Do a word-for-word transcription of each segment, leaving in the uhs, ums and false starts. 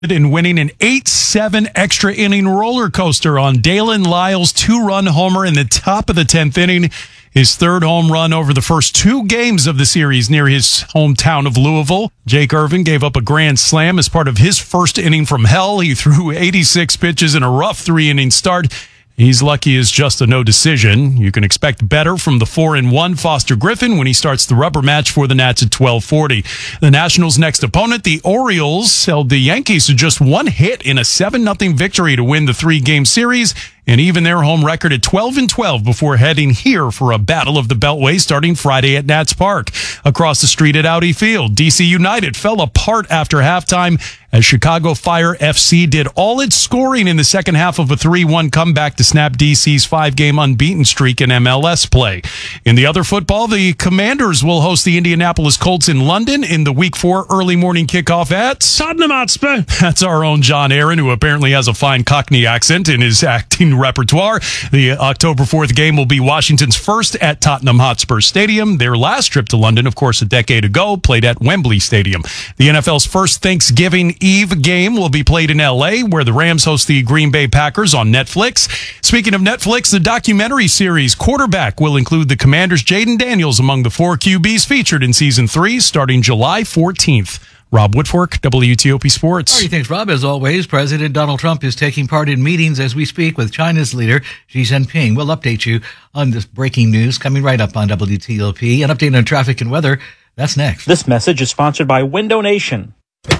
in winning an eight seven extra inning roller coaster on Dalen Lyle's two-run homer in the top of the tenth inning. His third home run over the first two games of the series near his hometown of Louisville. Jake Irvin gave up a grand slam as part of his first inning from hell. He threw eighty-six pitches in a rough three-inning start. He's lucky as just a no decision. You can expect better from the four and one Foster Griffin when he starts the rubber match for the Nats at twelve forty. The Nationals' next opponent, the Orioles, held the Yankees to just one hit in a seven nothing victory to win the three-game series and even their home record at twelve and twelve before heading here for a battle of the Beltway starting Friday at Nats Park. Across the street at Audi Field, D C United fell apart after halftime as Chicago Fire F C did all its scoring in the second half of a three one comeback to snap D C's five-game unbeaten streak in M L S play. In the other football, the Commanders will host the Indianapolis Colts in London in the Week four early morning kickoff at Tottenham Hotspur. That's our own John Aaron, who apparently has a fine Cockney accent in his acting repertoire. The October fourth game will be Washington's first at Tottenham Hotspur Stadium. Their last trip to London, of course, a decade ago, played at Wembley Stadium. The N F L's first Thanksgiving Eve game will be played in L A, where the Rams host the Green Bay Packers on Netflix. Speaking of Netflix, the documentary series Quarterback will include the Commanders' Jaden Daniels among the four Q Bs featured in season three, starting July fourteenth. Rob Woodfork, W T O P Sports. All right, thanks, Rob. As always, President Donald Trump is taking part in meetings as we speak with China's leader, Xi Jinping. We'll update you on this breaking news coming right up on W T O P. An update on traffic and weather. That's next. This message is sponsored by Window Nation.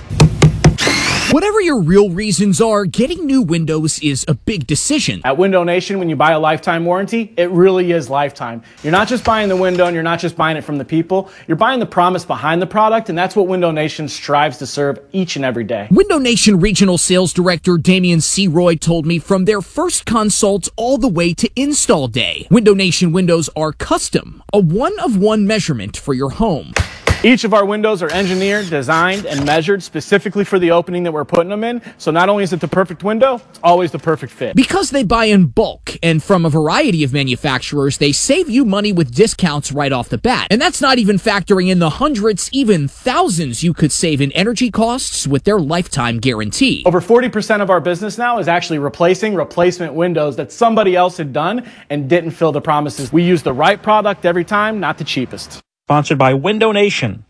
Whatever your real reasons are, getting new windows is a big decision. At Window Nation, when you buy a lifetime warranty, it really is lifetime. You're not just buying the window and you're not just buying it from the people. You're buying the promise behind the product, and that's what Window Nation strives to serve each and every day. Window Nation Regional Sales Director Damian C. Roy told me from their first consult all the way to install day, Window Nation windows are custom, a one-of-one measurement for your home. Each of our windows are engineered, designed, and measured specifically for the opening that we're putting them in. So not only is it the perfect window, it's always the perfect fit. Because they buy in bulk and from a variety of manufacturers, they save you money with discounts right off the bat. And that's not even factoring in the hundreds, even thousands you could save in energy costs with their lifetime guarantee. Over forty percent of our business now is actually replacing replacement windows that somebody else had done and didn't fill the promises. We use the right product every time, not the cheapest. Sponsored by Window Nation.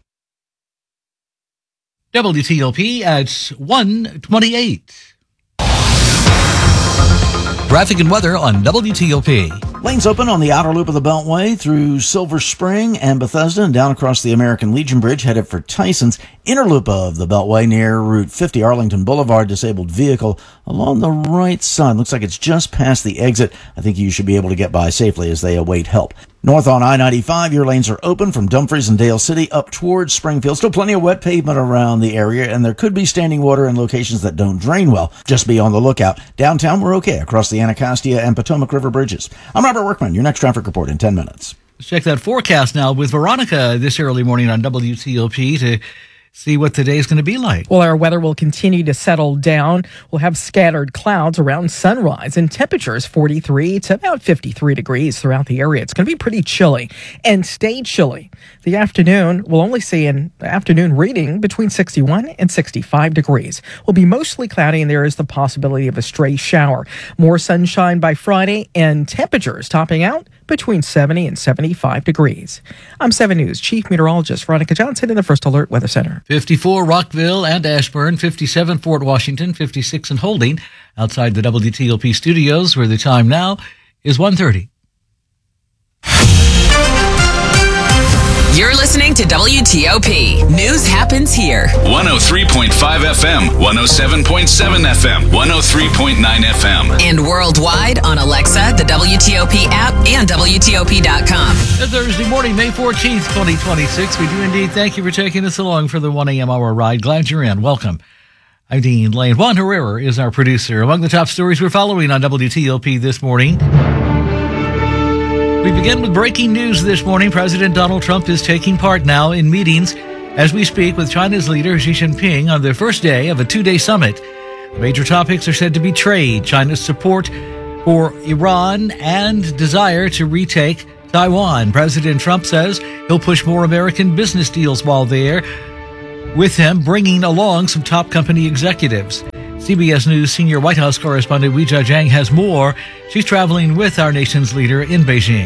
W T O P at one twenty-eight. Traffic and weather on W T O P. Lanes open on the outer loop of the Beltway through Silver Spring and Bethesda and down across the American Legion Bridge headed for Tyson's. Inner loop of the Beltway near Route fifty Arlington Boulevard, disabled vehicle along the right side. Looks like it's just past the exit. I think you should be able to get by safely as they await help. North on I ninety-five, your lanes are open from Dumfries and Dale City up towards Springfield. Still plenty of wet pavement around the area, and there could be standing water in locations that don't drain well. Just be on the lookout. Downtown, we're okay across the Anacostia and Potomac River bridges. I'm Robert Workman, your next traffic report in ten minutes. Let's check that forecast now with Veronica this early morning on W T O P to see what today is going to be like. Well, our weather will continue to settle down. We'll have scattered clouds around sunrise and temperatures forty-three to about fifty-three degrees throughout the area. It's going to be pretty chilly and stay chilly. The afternoon, we'll only see an afternoon reading between sixty-one and sixty-five degrees. Will be mostly cloudy and there is the possibility of a stray shower. More sunshine by Friday and temperatures topping out between seventy and seventy-five degrees. I'm seven News Chief Meteorologist Veronica Johnson in the First Alert Weather Center. fifty-four Rockville and Ashburn, fifty-seven Fort Washington, fifty-six in Holding. Outside the W T O P studios, where the time now is one thirty. You're listening to W T O P. News happens here. one oh three point five F M, one oh seven point seven F M, one oh three point nine F M. And worldwide on Alexa, the W T O P app, and W T O P dot com. Thursday morning, May fourteenth, twenty twenty-six. We do indeed thank you for taking us along for the one a.m. hour ride. Glad you're in. Welcome. I'm Dean Lane. Juan Herrera is our producer. Among the top stories we're following on W T O P this morning, we begin with breaking news this morning. President Donald Trump is taking part now in meetings as we speak with China's leader Xi Jinping on their first day of a two-day summit. The major topics are said to be trade, China's support for Iran, and desire to retake Taiwan. President Trump says he'll push more American business deals while there. with him, bringing along some top company executives. C B S News senior White House correspondent Weijia Jiang has more. She's traveling with our nation's leader in Beijing.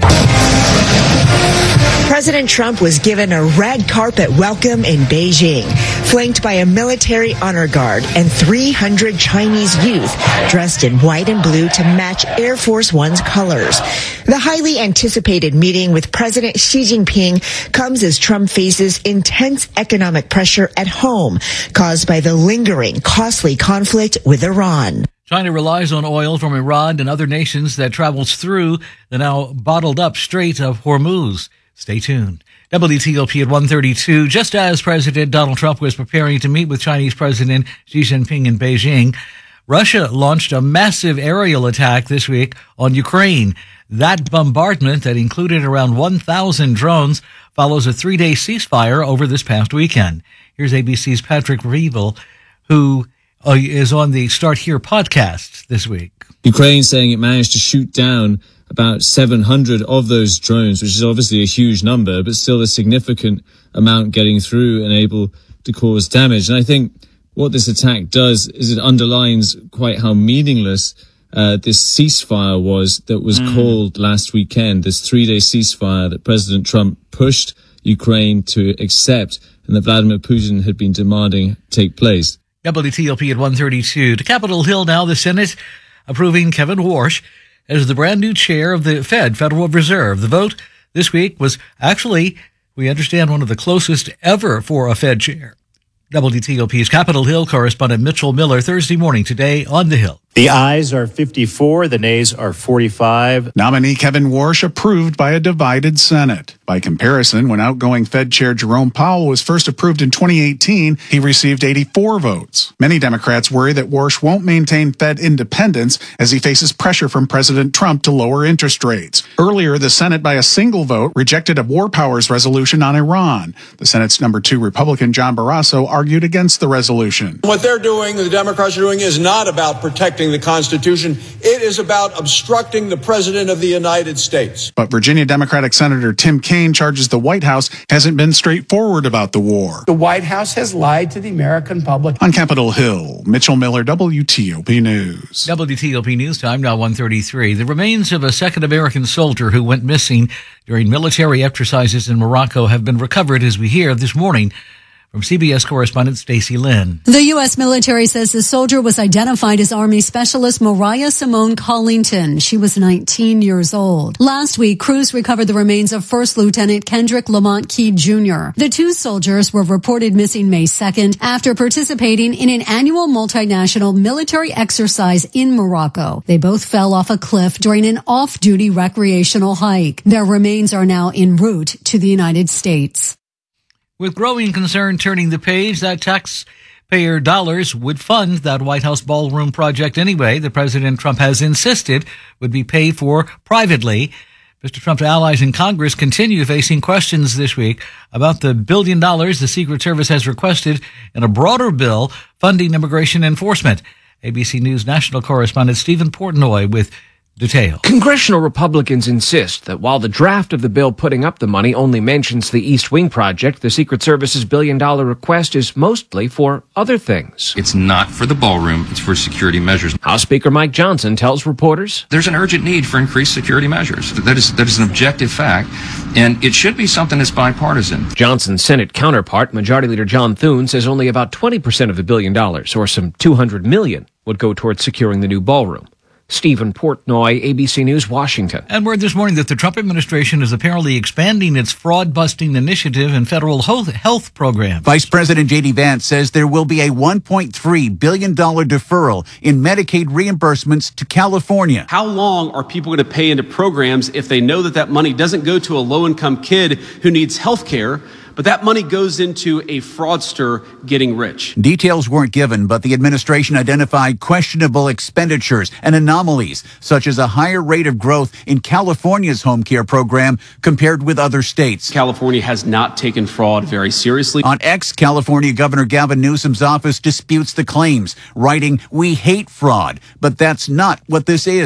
President Trump was given a red carpet welcome in Beijing, flanked by a military honor guard and three hundred Chinese youth dressed in white and blue to match Air Force One's colors. The highly anticipated meeting with President Xi Jinping comes as Trump faces intense economic pressure at home, caused by the lingering, costly conflict with Iran. China relies on oil from Iran and other nations that travels through the now bottled up Strait of Hormuz. Stay tuned. W T O P at one thirty-two. Just as President Donald Trump was preparing to meet with Chinese President Xi Jinping in Beijing, Russia launched a massive aerial attack this week on Ukraine. That bombardment that included around one thousand drones follows a three-day ceasefire over this past weekend. Here's A B C's Patrick Reevell, who uh, is on the Start Here podcast this week. Ukraine saying it managed to shoot down about seven hundred of those drones, which is obviously a huge number, but still a significant amount getting through and able to cause damage. And I think what this attack does is it underlines quite how meaningless uh, this ceasefire was that was mm. called last weekend, this three-day ceasefire that President Trump pushed Ukraine to accept and that Vladimir Putin had been demanding take place. W T O P at one thirty-two. To Capitol Hill now, the Senate approving Kevin Warsh as the brand new chair of the Fed, Federal Reserve. The vote this week was actually, we understand, one of the closest ever for a Fed chair. W T O P's Capitol Hill correspondent Mitchell Miller, Thursday morning today on the Hill. The ayes are fifty-four, the nays are forty-five. Nominee Kevin Warsh approved by a divided Senate. By comparison, when outgoing Fed Chair Jerome Powell was first approved in twenty eighteen, he received eighty-four votes. Many Democrats worry that Warsh won't maintain Fed independence as he faces pressure from President Trump to lower interest rates. Earlier, the Senate, by a single vote, rejected a war powers resolution on Iran. The Senate's number two Republican John Barrasso argued against the resolution. What they're doing, the Democrats are doing, is not about protecting the Constitution. It is about obstructing the President of the United States. But Virginia Democratic Senator Tim Kaine charges the White House hasn't been straightforward about the war. The White House has lied to the American public. On Capitol Hill, Mitchell Miller, W T O P News. W T O P News Time, now one thirty-three. The remains of a second American soldier who went missing during military exercises in Morocco have been recovered, as we hear this morning. From C B S correspondent Stacey Lynn. The U S military says the soldier was identified as Army Specialist Mariah Simone Collington. She was nineteen years old. Last week, crews recovered the remains of First Lieutenant Kendrick Lamont Key Junior The two soldiers were reported missing May second after participating in an annual multinational military exercise in Morocco. They both fell off a cliff during an off-duty recreational hike. Their remains are now en route to the United States. With growing concern turning the page, that taxpayer dollars would fund that White House ballroom project anyway, that President Trump has insisted would be paid for privately. Mister Trump's allies in Congress continue facing questions this week about the billion dollars the Secret Service has requested in a broader bill funding immigration enforcement. A B C News national correspondent Stephen Portnoy with detail. Congressional Republicans insist that while the draft of the bill putting up the money only mentions the East Wing project, the Secret Service's billion-dollar request is mostly for other things. It's not for the ballroom, it's for security measures. House Speaker Mike Johnson tells reporters, there's an urgent need for increased security measures. That is, that is an objective fact, and it should be something that's bipartisan. Johnson's Senate counterpart, Majority Leader John Thune, says only about twenty percent of the billion dollars, or some two hundred million dollars, would go towards securing the new ballroom. Stephen Portnoy, A B C News, Washington. And word this morning that the Trump administration is apparently expanding its fraud-busting initiative and federal health program. Vice President J D Vance says there will be a one point three billion dollars deferral in Medicaid reimbursements to California. How long are people going to pay into programs if they know that that money doesn't go to a low-income kid who needs health care, but that money goes into a fraudster getting rich? Details weren't given, but the administration identified questionable expenditures and anomalies, such as a higher rate of growth in California's home care program compared with other states. California has not taken fraud very seriously. On X, California Governor Gavin Newsom's office disputes the claims, writing, "We hate fraud, but that's not what this is."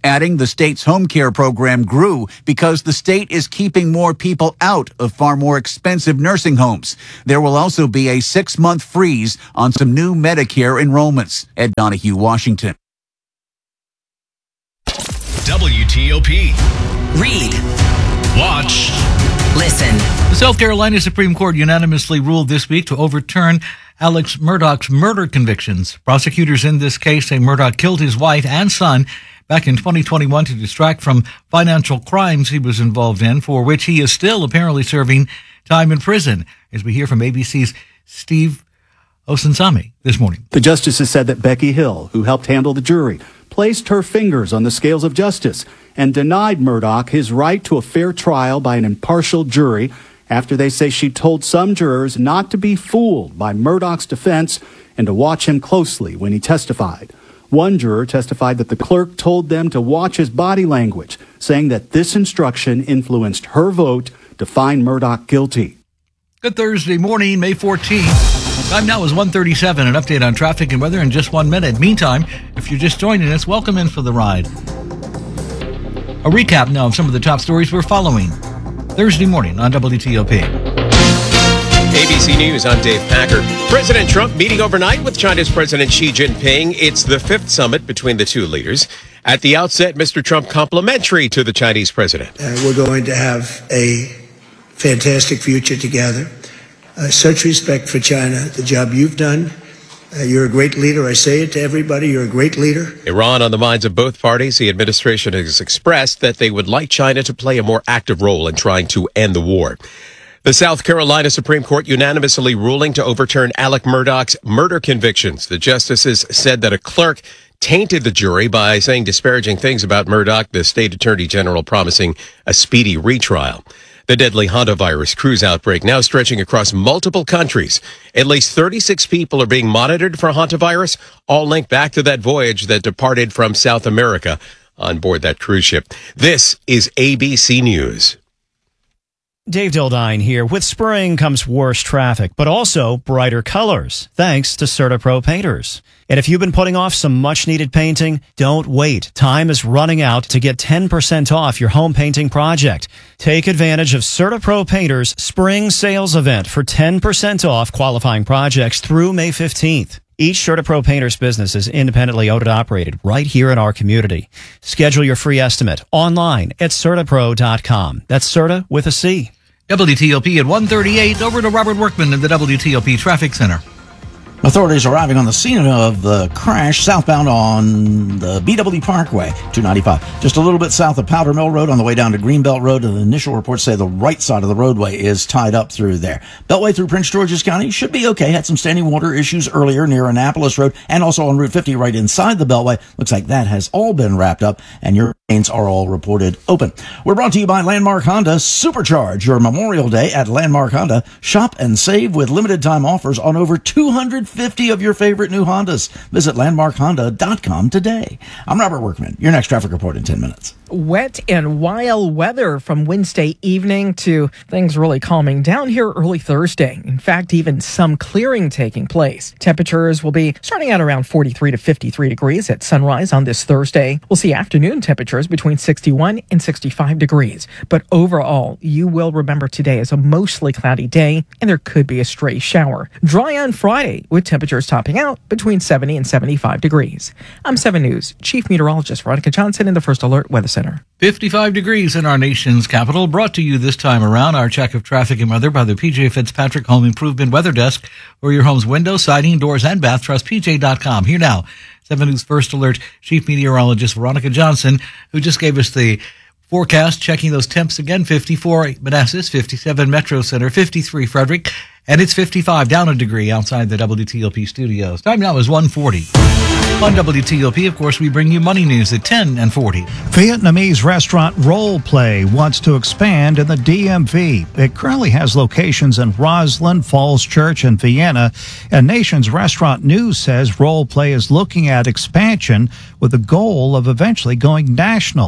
adding the state's home care program grew because the state is keeping more people out of far more expensive nursing homes. There will also be a six-month freeze on some new Medicare enrollments. Ed Donahue, Washington. W T O P. Read. Watch. Listen. The South Carolina Supreme Court unanimously ruled this week to overturn Alex Murdaugh's murder convictions. Prosecutors in this case say Murdaugh killed his wife and son back in twenty twenty-one to distract from financial crimes he was involved in, for which he is still apparently serving time in prison. As we hear from A B C's Steve Osunsami this morning. The justices said that Becky Hill, who helped handle the jury, placed her fingers on the scales of justice and denied Murdaugh his right to a fair trial by an impartial jury after they say she told some jurors not to be fooled by Murdaugh's defense and to watch him closely when he testified. One juror testified that the clerk told them to watch his body language, saying that this instruction influenced her vote to find Murdaugh guilty. Good Thursday morning, May fourteenth. Time now is one thirty-seven. An update on traffic and weather in just one minute. Meantime, if you're just joining us, welcome in for the ride. A recap now of some of the top stories we're following Thursday morning on W T O P. A B C News, I'm Dave Packer. President Trump meeting overnight with China's President Xi Jinping. It's the fifth summit between the two leaders. At the outset, Mister Trump complimentary to the Chinese president. Uh, we're going to have a fantastic future together. Uh, such respect for China, the job you've done. Uh, you're a great leader. I say it to everybody. You're a great leader. Iran on the minds of both parties. The administration has expressed that they would like China to play a more active role in trying to end the war. The South Carolina Supreme Court unanimously ruling to overturn Alec Murdaugh's murder convictions. The justices said that a clerk tainted the jury by saying disparaging things about Murdaugh, the state attorney general promising a speedy retrial. The deadly hantavirus cruise outbreak now stretching across multiple countries. At least thirty-six people are being monitored for hantavirus, all linked back to that voyage that departed from South America on board that cruise ship. This is A B C News. Dave Dildine here. With spring comes worse traffic, but also brighter colors, thanks to CertaPro painters. And if you've been putting off some much-needed painting, don't wait. Time is running out to get ten percent off your home painting project. Take advantage of CertaPro Painters' spring sales event for ten percent off qualifying projects through May fifteenth. Each CertaPro Painters business is independently owned and operated right here in our community. Schedule your free estimate online at Certapro dot com. That's Certa with a C. W T O P at one thirty-eight. Over to Robert Workman in the W T O P Traffic Center. Authorities arriving on the scene of the crash southbound on the B W Parkway, two ninety-five. Just a little bit south of Powder Mill Road on the way down to Greenbelt Road. And the initial reports say the right side of the roadway is tied up through there. Beltway through Prince George's County should be okay. Had some standing water issues earlier near Annapolis Road and also on Route fifty right inside the Beltway. Looks like that has all been wrapped up and your lanes are all reported open. We're brought to you by Landmark Honda. Supercharge your Memorial Day at Landmark Honda. Shop and save with limited time offers on over two hundred fifty of your favorite new Hondas. Visit landmark honda dot com today. I'm Robert Workman. Your next traffic report in ten minutes. Wet and wild weather from Wednesday evening to things really calming down here early Thursday. In fact, even some clearing taking place. Temperatures will be starting at around forty-three to fifty-three degrees at sunrise on this Thursday. We'll see afternoon temperatures between sixty-one and sixty-five degrees. But overall, you will remember today as a mostly cloudy day, and there could be a stray shower. Dry on Friday, with temperatures topping out between seventy and seventy-five degrees. I'm seven News Chief Meteorologist Veronica Johnson in the First Alert Weather Center. fifty-five degrees in our nation's capital. Brought to you this time around, our check of traffic and weather by the P J Fitzpatrick Home Improvement Weather Desk, for your home's windows, siding, doors, and bath. Trust P J dot com. Here now, seven News First Alert Chief Meteorologist Veronica Johnson, who just gave us the forecast, checking those temps again. fifty-four Manassas, fifty-seven Metro Center, fifty-three Frederick, and it's fifty-five, down a degree outside the W T O P studios. Time now is one forty. On W T O P, of course, we bring you money news at ten and forty. Vietnamese restaurant Role Play wants to expand in the D M V. It currently has locations in Roslyn, Falls Church, and Vienna. And Nation's Restaurant News says Role Play is looking at expansion with the goal of eventually going national.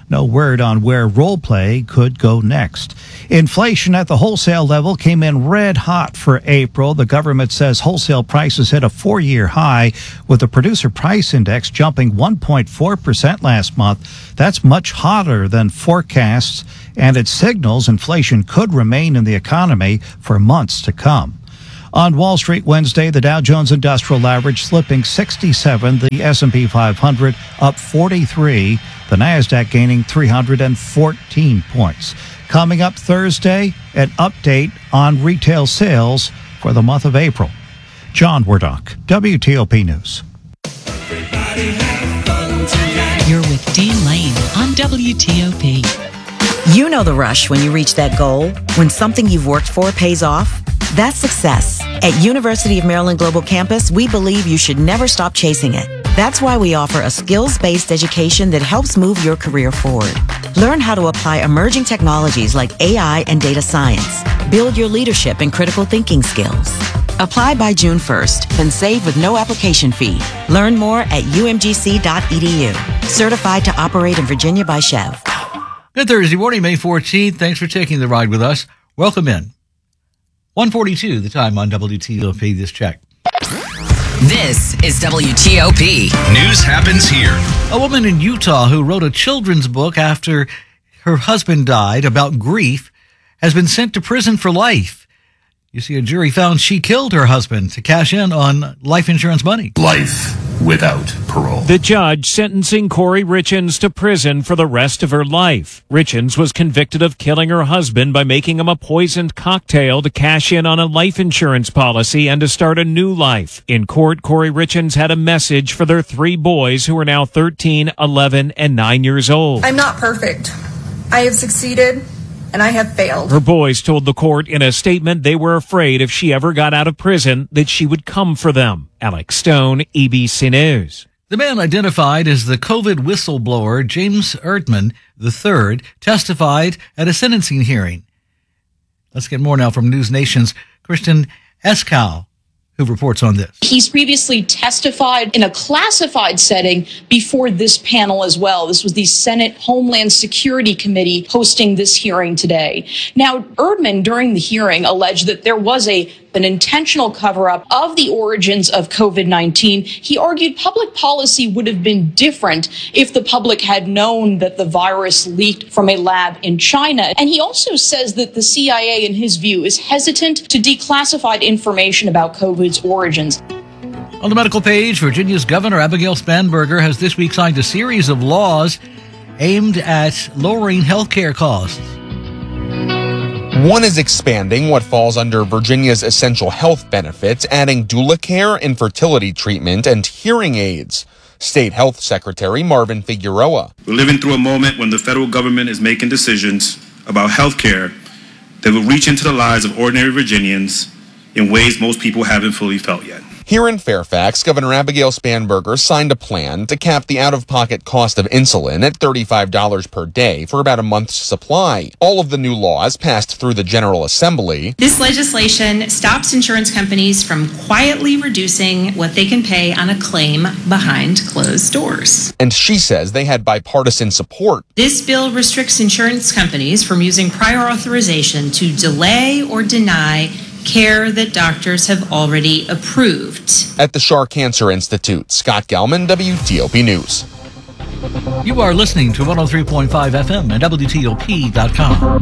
No word on where role play could go next. Inflation at the wholesale level came in red hot for April. The government says wholesale prices hit a four-year high, with the producer price index jumping one point four percent last month. That's much hotter than forecasts, and it signals inflation could remain in the economy for months to come. On Wall Street Wednesday, the Dow Jones Industrial Average slipping sixty-seven, the S and P five hundred up forty-three, the Nasdaq gaining three hundred fourteen points. Coming up Thursday, an update on retail sales for the month of April. John Wardock, W T O P News. You're with Dean Lane on W T O P. You know the rush when you reach that goal, when something you've worked for pays off. That's success. At University of Maryland Global Campus, we believe you should never stop chasing it. That's why we offer a skills-based education that helps move your career forward. Learn how to apply emerging technologies like A I and data science. Build your leadership and critical thinking skills. Apply by June first and save with no application fee. Learn more at u m g c dot e d u. Certified to operate in Virginia by Chev. Good Thursday morning, May fourteenth. Thanks for taking the ride with us. Welcome in. one forty-two, the time on W T O P. This check. This is W T O P. News happens here. A woman in Utah who wrote a children's book after her husband died about grief has been sent to prison for life. You see, a jury found she killed her husband to cash in on life insurance money. Life without parole. The judge sentencing Corey Richens to prison for the rest of her life. Richens was convicted of killing her husband by making him a poisoned cocktail to cash in on a life insurance policy and to start a new life. In court, Corey Richens had a message for their three boys who are now thirteen, eleven, and nine years old. I'm not perfect. I have succeeded, and I have failed. Her boys told the court in a statement they were afraid if she ever got out of prison that she would come for them. Alex Stone, A B C News. The man identified as the COVID whistleblower, James Erdman the third, testified at a sentencing hearing. Let's get more now from News Nation's Kristen Eskow, who reports on this. He's previously testified in a classified setting before this panel as well. This was the Senate Homeland Security Committee hosting this hearing today. Now, Erdman, during the hearing, alleged that there was a an intentional cover-up of the origins of COVID nineteen. He argued public policy would have been different if the public had known that the virus leaked from a lab in China. And he also says that the C I A, in his view, is hesitant to declassify information about COVID's origins. On the medical page, Virginia's Governor Abigail Spanberger has this week signed a series of laws aimed at lowering health care costs. One is expanding what falls under Virginia's essential health benefits, adding doula care, infertility treatment, and hearing aids. State Health Secretary Marvin Figueroa. We're living through a moment when the federal government is making decisions about health care that will reach into the lives of ordinary Virginians in ways most people haven't fully felt yet. Here in Fairfax, Governor Abigail Spanberger signed a plan to cap the out-of-pocket cost of insulin at thirty-five dollars per day for about a month's supply. All of the new laws passed through the General Assembly. This legislation stops insurance companies from quietly reducing what they can pay on a claim behind closed doors. And she says they had bipartisan support. This bill restricts insurance companies from using prior authorization to delay or deny care that doctors have already approved. At the Schar Cancer Institute, Scott Gelman, W T O P News. You are listening to one oh three point five F M and W T O P dot com.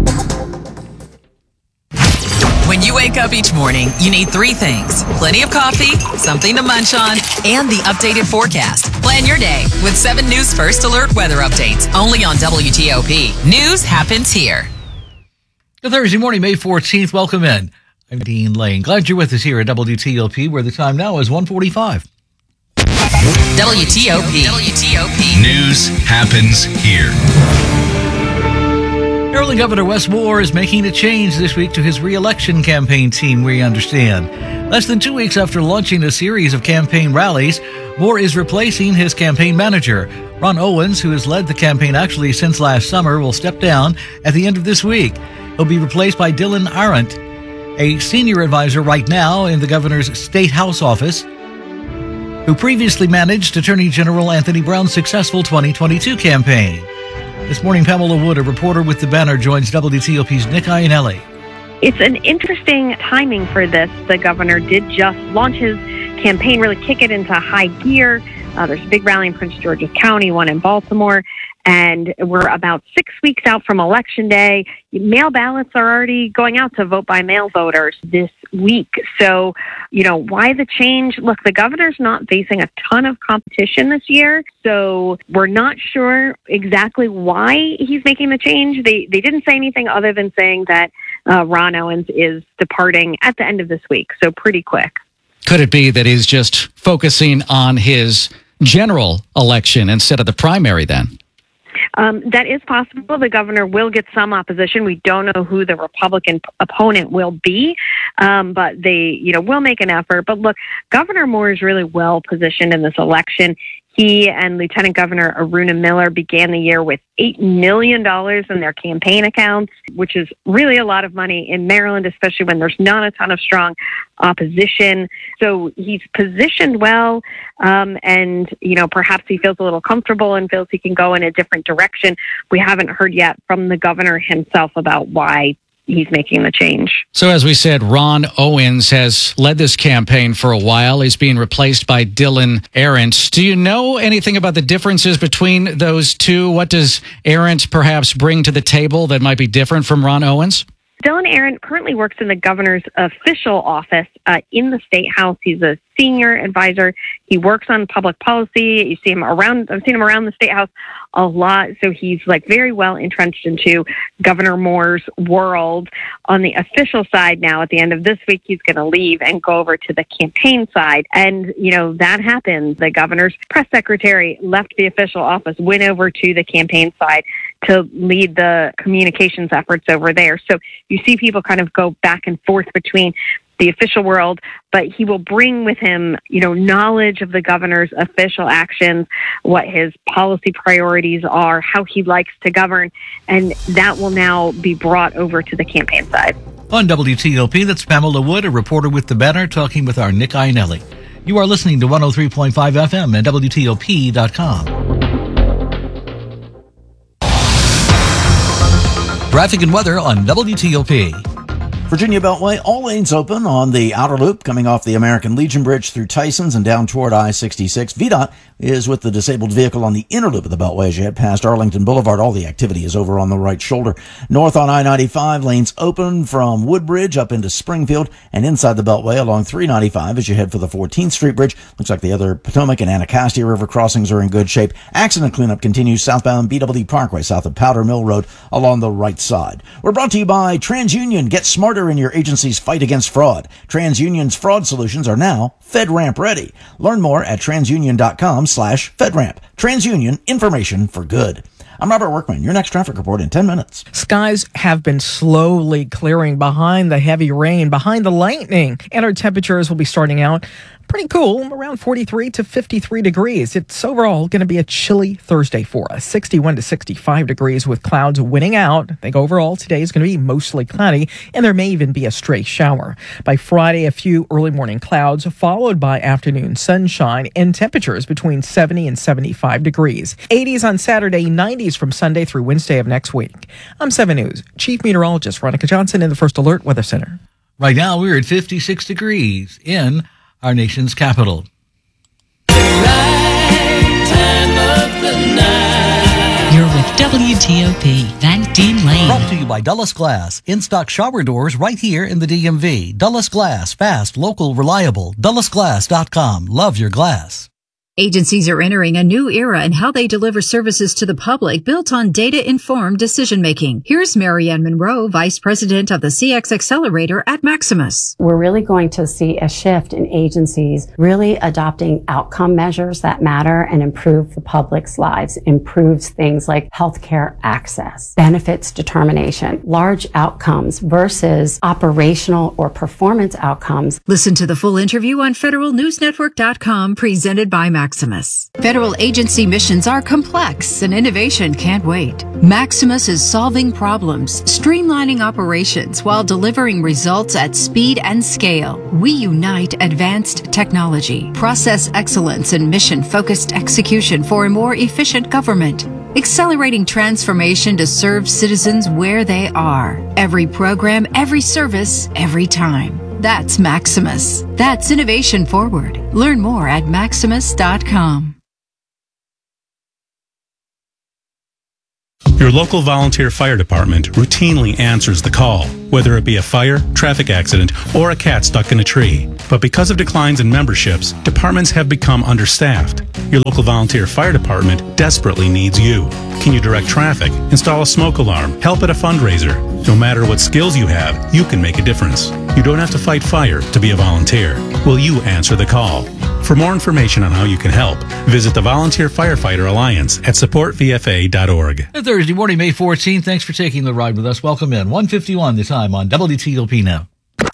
When you wake up each morning, you need three things: plenty of coffee, something to munch on, and the updated forecast. Plan your day with seven News First Alert weather updates, only on W T O P. News happens here. Good Thursday morning, May fourteenth. Welcome in. I'm Dean Lane. Glad you're with us here at W T O P, where the time now is one forty-five. W T O P. W T O P. News happens here. Maryland Governor Wes Moore is making a change this week to his re-election campaign team, we understand. Less than two weeks after launching a series of campaign rallies, Moore is replacing his campaign manager. Ron Owens, who has led the campaign actually since last summer, will step down at the end of this week. He'll be replaced by Dylan Arendt, a senior advisor right now in the governor's State House office, who previously managed Attorney General Anthony Brown's successful twenty twenty-two campaign. This morning, Pamela Wood, a reporter with The Banner, joins W T O P's Nick Iannelli. It's an interesting timing for this. The governor did just launch his campaign, really kick it into high gear. Uh, there's a big rally in Prince George's County, one in Baltimore, and we're about six weeks out from Election Day. Mail ballots are already going out to vote by mail voters this week. So, you know, why the change? Look, the governor's not facing a ton of competition this year, so we're not sure exactly why he's making the change. They they didn't say anything other than saying that uh, Ron Owens is departing at the end of this week, so pretty quick. Could it be that he's just focusing on his general election instead of the primary then? Um, that is possible. The governor will get some opposition. We don't know who the Republican p- opponent will be, um, but they, you know, will make an effort. But look, Governor Moore is really well positioned in this election. He and Lieutenant Governor Aruna Miller began the year with eight million dollars in their campaign accounts, which is really a lot of money in Maryland, especially when there's not a ton of strong opposition. So he's positioned well, um, and, you know, perhaps he feels a little comfortable and feels he can go in a different direction. We haven't heard yet from the governor himself about why he's making the change. So as we said, Ron Owens has led this campaign for a while. He's being replaced by Dylan Arendt. Do you know anything about the differences between those two? What does Arendt perhaps bring to the table that might be different from Ron Owens? Dylan Arendt currently works in the governor's official office uh, in the State House. He's a senior advisor. He works on public policy. You see him around, I've seen him around the State House a lot. So he's like very well entrenched into Governor Moore's world. On the official side now, at the end of this week, he's going to leave and go over to the campaign side. And, you know, that happened. The governor's press secretary left the official office, went over to the campaign side to lead the communications efforts over there. So you see people kind of go back and forth between the official world, but he will bring with him, you know, knowledge of the governor's official actions, what his policy priorities are, how he likes to govern, and that will now be brought over to the campaign side. On W T O P, that's Pamela Wood, a reporter with The Banner, talking with our Nick Iannelli. You are listening to one oh three point five F M and W T O P dot com. Traffic and weather on W T O P. Virginia Beltway, all lanes open on the outer loop coming off the American Legion Bridge through Tysons and down toward I sixty-six. V DOT is with the disabled vehicle on the inner loop of the Beltway as you head past Arlington Boulevard. All the activity is over on the right shoulder. North on I ninety-five, lanes open from Woodbridge up into Springfield and inside the Beltway along three ninety-five as you head for the fourteenth Street Bridge. Looks like the other Potomac and Anacostia River crossings are in good shape. Accident cleanup continues southbound B W Parkway south of Powder Mill Road along the right side. We're brought to you by TransUnion. Get smarter in your agency's fight against fraud. TransUnion's fraud solutions are now FedRAMP ready. Learn more at transunion.com slash FedRAMP. TransUnion, information for good. I'm Robert Workman. Your next traffic report in ten minutes. Skies have been slowly clearing behind the heavy rain, behind the lightning, and our temperatures will be starting out pretty cool, around forty-three to fifty-three degrees. It's overall going to be a chilly Thursday for us, sixty-one to sixty-five degrees with clouds winning out. I think overall today is going to be mostly cloudy, and there may even be a stray shower. By Friday, a few early morning clouds, followed by afternoon sunshine and temperatures between seventy and seventy-five degrees. eighties on Saturday, nineties from Sunday through Wednesday of next week. I'm seven News Chief Meteorologist Veronica Johnson in the First Alert Weather Center. Right now, we're at fifty-six degrees in our nation's capital. You're with W T O P, Van Dean Lane. Brought to you by Dulles Glass. In-stock shower doors right here in the D M V. Dulles Glass. Fast, local, reliable. Dulles Glass dot com. Love your glass. Agencies are entering a new era in how they deliver services to the public built on data-informed decision-making. Here's Marianne Monroe, Vice President of the C X Accelerator at Maximus. We're really going to see a shift in agencies really adopting outcome measures that matter and improve the public's lives, improves things like healthcare access, benefits determination, large outcomes versus operational or performance outcomes. Listen to the full interview on Federal News Network dot com, presented by Maximus. Maximus. Federal agency missions are complex and innovation can't wait. Maximus is solving problems, streamlining operations while delivering results at speed and scale. We unite advanced technology, process excellence, and mission-focused execution for a more efficient government. accelerating transformation to serve citizens where they are. Every program, every service, every time. That's Maximus. That's innovation forward. Learn more at maximus dot com. Your local volunteer fire department routinely answers the call, whether it be a fire, traffic accident, or a cat stuck in a tree. But because of declines in memberships, departments have become understaffed. Your local volunteer fire department desperately needs you. Can you direct traffic, install a smoke alarm, help at a fundraiser? No matter what skills you have, you can make a difference. You don't have to fight fire to be a volunteer. Will you answer the call? For more information on how you can help, visit the Volunteer Firefighter Alliance at support v f a dot org. Thursday morning, May fourteenth. Thanks for taking the ride with us. Welcome in. one fifty-one the time on W T O P now.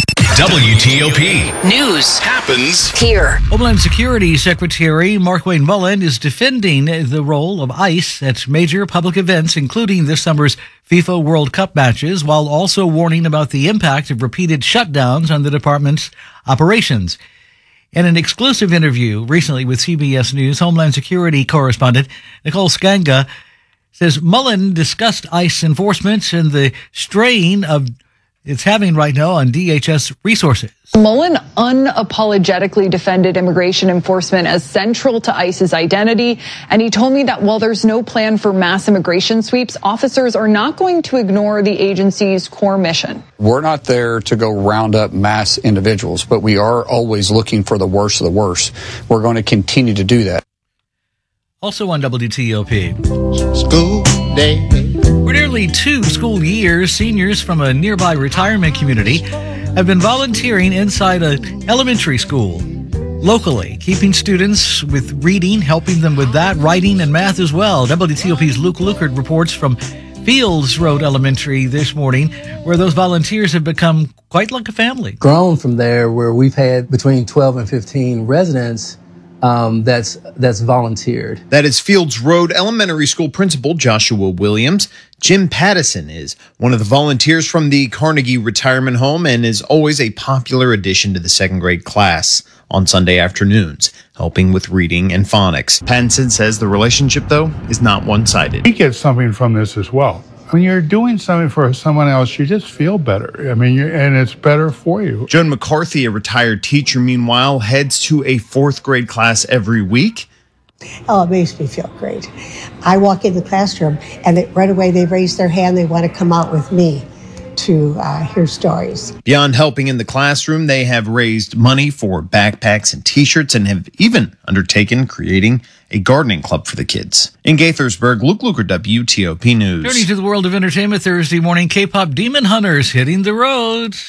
W T O P. News happens here. Homeland Security Secretary Markwayne Mullin is defending the role of ICE at major public events, including this summer's FIFA World Cup matches, while also warning about the impact of repeated shutdowns on the department's operations. In an exclusive interview recently with C B S News, Homeland Security correspondent Nicole Skanga says Mullin discussed ICE enforcement and the strain of it's having right now on D H S resources. Mullin unapologetically defended immigration enforcement as central to ICE's identity, and he told me that while there's no plan for mass immigration sweeps, officers are not going to ignore the agency's core mission. We're not there to go round up mass individuals, but we are always looking for the worst of the worst. We're going to continue to do that. Also on W T O P. School day. For nearly two school years, seniors from a nearby retirement community have been volunteering inside an elementary school locally, keeping students with reading, helping them with that, writing, and math as well. W T O P's Luke Lukert reports from Fields Road Elementary this morning, where those volunteers have become quite like a family. Grown from there, where we've had between twelve and fifteen residents Um, that's that's volunteered. That is Fields Road Elementary School Principal Joshua Williams. Jim Pattison is one of the volunteers from the Carnegie Retirement Home and is always a popular addition to the second grade class on Sunday afternoons, helping with reading and phonics. Pattison says the relationship, though, is not one-sided. We get something from this as well. When you're doing something for someone else, you just feel better. I mean, you're, and it's better for you. Joan McCarthy, a retired teacher, meanwhile, heads to a fourth grade class every week. Oh, it makes me feel great. I walk in the classroom, and they, right away they raise their hand. They want to come out with me to uh, hear stories. Beyond helping in the classroom, they have raised money for backpacks and T-shirts and have even undertaken creating a gardening club for the kids. In Gaithersburg, Luke Luker, W T O P News. Turning to the world of entertainment Thursday morning, K-pop Demon Hunters hitting the roads.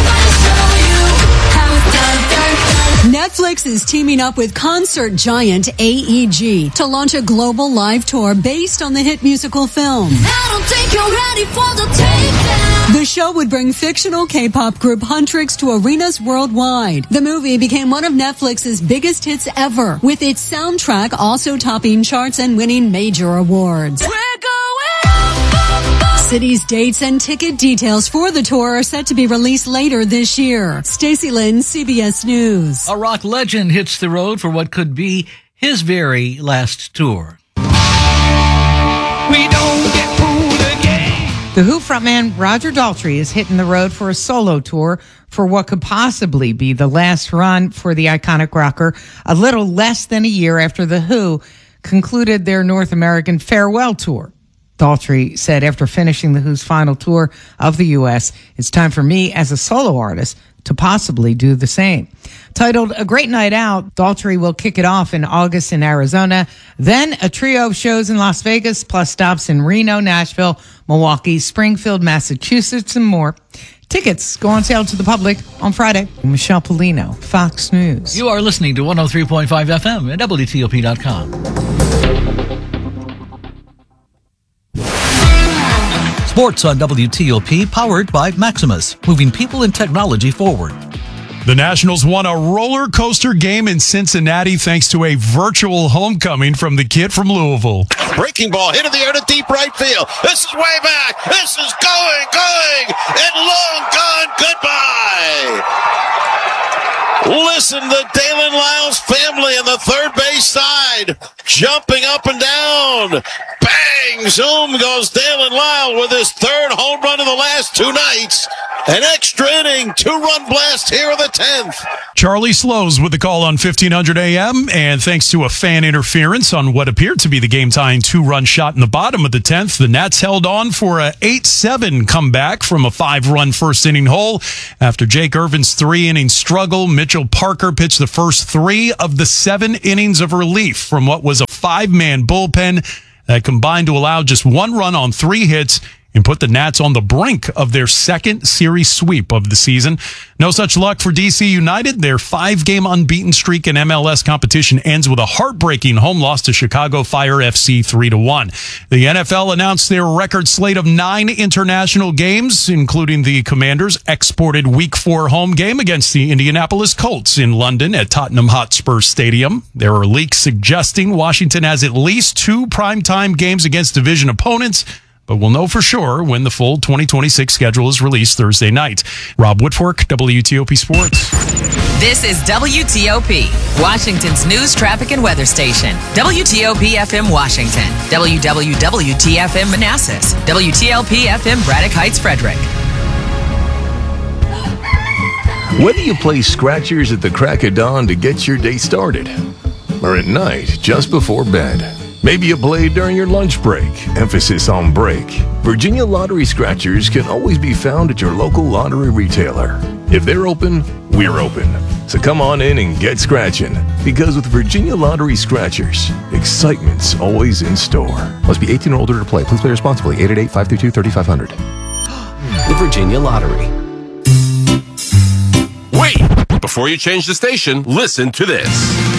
Netflix is teaming up with concert giant A E G to launch a global live tour based on the hit musical film. I don't think you're ready for the takedown. The show would bring fictional K-pop group Huntrix to arenas worldwide. The movie became one of Netflix's biggest hits ever, with its soundtrack also topping charts and winning major awards. We're going Cities, dates, and ticket details for the tour are set to be released later this year. Stacey Lynn, C B S News. A rock legend hits the road for what could be his very last tour. We don't get fooled again. The Who frontman Roger Daltrey is hitting the road for a solo tour for what could possibly be the last run for the iconic rocker, a little less than a year after The Who concluded their North American farewell tour. Daltrey said after finishing The Who's final tour of the U S, it's time for me as a solo artist to possibly do the same. Titled A Great Night Out, Daltrey will kick it off in August in Arizona, then a trio of shows in Las Vegas, plus stops in Reno, Nashville, Milwaukee, Springfield, Massachusetts, and more. Tickets go on sale to the public on Friday. Michelle Polino, Fox News. You are listening to one oh three point five F M at W T O P dot com. Sports on W T O P, powered by Maximus, moving people and technology forward. The Nationals won a roller coaster game in Cincinnati thanks to a virtual homecoming from the kid from Louisville. Breaking ball hit in the air to deep right field. This is way back. This is going, going, and long gone. Goodbye. Listen to Dalen Lyles' family on the third base side, jumping up and down. down. Bang! Zoom goes Dalen Lyle with his third home run in the last two nights. An extra inning, two-run blast here in the tenth. Charlie Slows with the call on fifteen hundred A M, and thanks to a fan interference on what appeared to be the game-tying two-run shot in the bottom of the tenth, the Nats held on for a eight seven comeback from a five-run first-inning hole. After Jake Irvin's three-inning struggle, Mitchell Parker pitched the first three of the seven innings of relief from what was a five-man bullpen that combined to allow just one run on three hits and put the Nats on the brink of their second series sweep of the season. No such luck for D C United. Their five-game unbeaten streak in M L S competition ends with a heartbreaking home loss to Chicago Fire F C three to one. The N F L announced their record slate of nine international games, including the Commanders' exported Week four home game against the Indianapolis Colts in London at Tottenham Hotspur Stadium. There are leaks suggesting Washington has at least two primetime games against division opponents, but we'll know for sure when the full twenty twenty-six schedule is released Thursday night. Rob Woodfork, W T O P Sports. This is W T O P, Washington's news, traffic, and weather station. W T O P F M Washington, W W W T F M Manassas, W T L P F M Braddock Heights, Frederick. Whether you play scratchers at the crack of dawn to get your day started, or at night just before bed, maybe you play during your lunch break, emphasis on break, Virginia Lottery Scratchers can always be found at your local lottery retailer. If they're open, we're open. So come on in and get scratching, because with Virginia Lottery Scratchers, excitement's always in store. Must be eighteen or older to play. Please play responsibly. eight eight eight, five two two, three five zero zero. The Virginia Lottery. Wait! Before you change the station, listen to this.